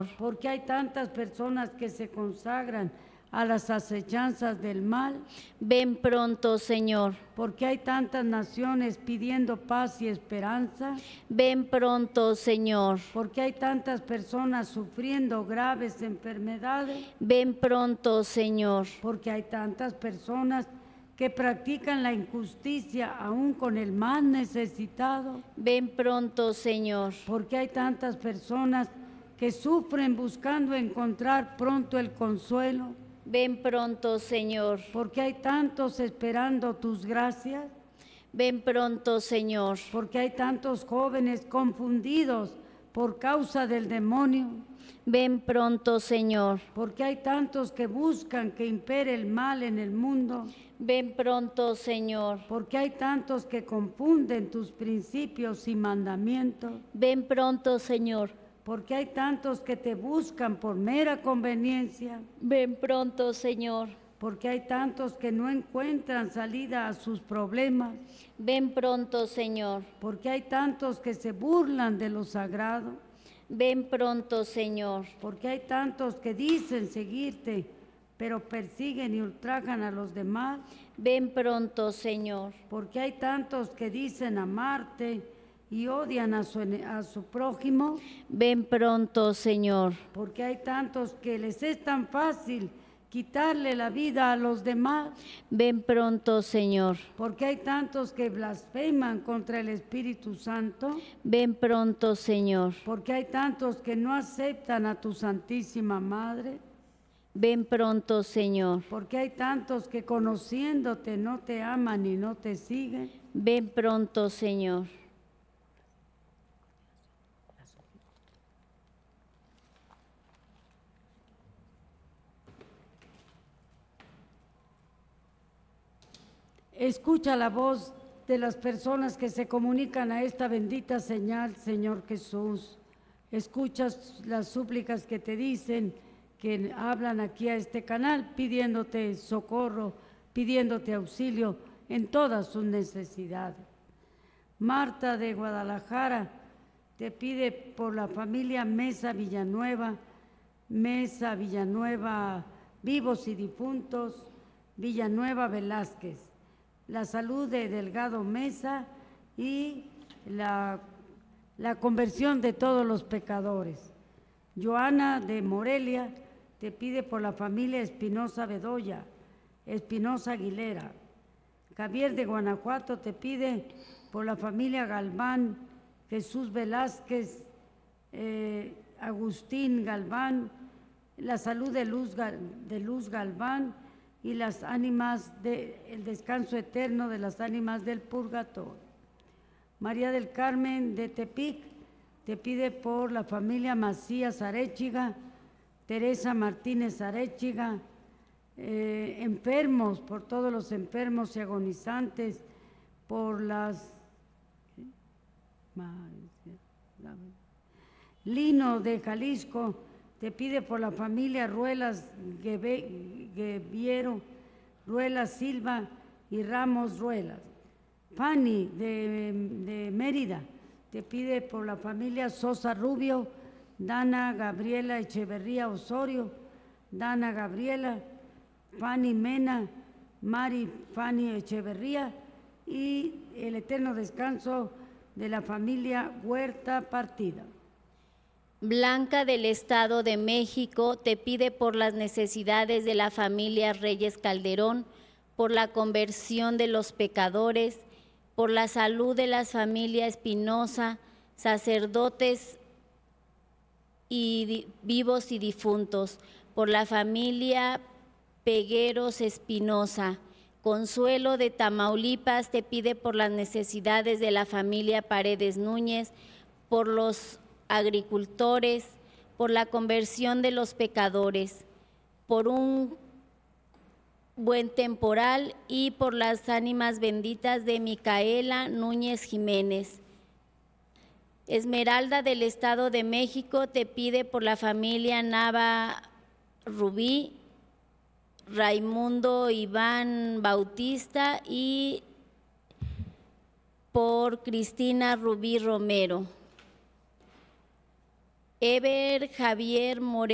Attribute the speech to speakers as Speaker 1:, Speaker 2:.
Speaker 1: porque hay tantas personas que se consagran a las acechanzas del mal.
Speaker 2: Ven pronto, Señor.
Speaker 1: Porque hay tantas naciones pidiendo paz y esperanza.
Speaker 2: Ven pronto, Señor.
Speaker 1: Porque hay tantas personas sufriendo graves enfermedades.
Speaker 2: Ven pronto, Señor.
Speaker 1: Porque hay tantas personas que practican la injusticia aún con el más necesitado.
Speaker 2: Ven pronto, Señor.
Speaker 1: Porque hay tantas personas que sufren buscando encontrar pronto el consuelo.
Speaker 2: Ven pronto, Señor.
Speaker 1: Porque hay tantos esperando tus gracias.
Speaker 2: Ven pronto, Señor.
Speaker 1: Porque hay tantos jóvenes confundidos por causa del demonio.
Speaker 2: Ven pronto, Señor.
Speaker 1: Porque hay tantos que buscan que impere el mal en el mundo.
Speaker 2: Ven pronto, Señor.
Speaker 1: Porque hay tantos que confunden tus principios y mandamientos.
Speaker 2: Ven pronto, Señor.
Speaker 1: Porque hay tantos que te buscan por mera conveniencia.
Speaker 2: Ven pronto, Señor.
Speaker 1: Porque hay tantos que no encuentran salida a sus problemas.
Speaker 2: Ven pronto, Señor.
Speaker 1: Porque hay tantos que se burlan de lo sagrado.
Speaker 2: Ven pronto, Señor.
Speaker 1: Porque hay tantos que dicen seguirte, pero persiguen y ultrajan a los demás.
Speaker 2: Ven pronto, Señor.
Speaker 1: Porque hay tantos que dicen amarte y odian a su prójimo.
Speaker 2: Ven pronto, Señor.
Speaker 1: Porque hay tantos que les es tan fácil quitarle la vida a los demás.
Speaker 2: Ven pronto, Señor.
Speaker 1: Porque hay tantos que blasfeman contra el Espíritu Santo.
Speaker 2: Ven pronto, Señor.
Speaker 1: Porque hay tantos que no aceptan a tu Santísima Madre.
Speaker 2: Ven pronto, Señor.
Speaker 1: Porque hay tantos que conociéndote no te aman y no te siguen.
Speaker 2: Ven pronto, Señor.
Speaker 1: Escucha la voz de las personas que se comunican a esta bendita señal, Señor Jesús. Escuchas las súplicas que te dicen, que hablan aquí a este canal, pidiéndote socorro, pidiéndote auxilio en todas sus necesidades. Marta de Guadalajara te pide por la familia Mesa Villanueva, vivos y difuntos, Villanueva Velázquez, la salud de Delgado Mesa y la conversión de todos los pecadores. Joana de Morelia te pide por la familia Espinosa Bedoya, Espinosa Aguilera. Javier de Guanajuato te pide por la familia Galván, Jesús Velázquez, Agustín Galván, la salud de Luz Galván y las ánimas el descanso eterno de las ánimas del purgatorio. María del Carmen de Tepic te pide por la familia Macías Arechiga, Teresa Martínez Arechiga, enfermos, por todos los enfermos y agonizantes, por las... Lino de Jalisco te pide por la familia Ruelas Gueviero, Ruelas Silva y Ramos Ruelas. Fanny de Mérida te pide por la familia Sosa Rubio, Dana Gabriela Echeverría Osorio, Dana Gabriela, Fanny Mena, Mari Fanny Echeverría y el eterno descanso de la familia Huerta Partida.
Speaker 2: Blanca del Estado de México te pide por las necesidades de la familia Reyes Calderón, por la conversión de los pecadores, por la salud de la familia Espinosa, sacerdotes y vivos y difuntos, por la familia Pegueros Espinosa. Consuelo de Tamaulipas te pide por las necesidades de la familia Paredes Núñez, por los agricultores, por la conversión de los pecadores, por un buen temporal y por las ánimas benditas de Micaela Núñez Jiménez. Esmeralda del Estado de México te pide por la familia Nava Rubí, Raimundo Iván Bautista y por Cristina Rubí Romero. Eber Javier Moreno